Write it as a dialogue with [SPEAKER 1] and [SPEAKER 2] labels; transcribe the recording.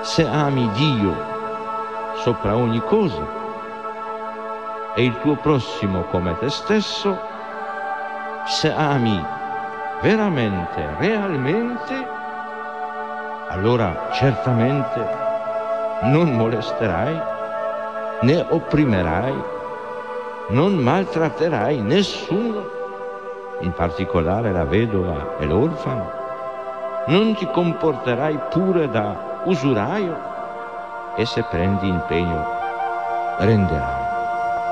[SPEAKER 1] se ami Dio sopra ogni cosa e il tuo prossimo come te stesso, se ami veramente, realmente, allora certamente non molesterai, né opprimerai, non maltratterai nessuno, in particolare la vedova e l'orfano, non ti comporterai pure da usuraio e se prendi impegno renderai.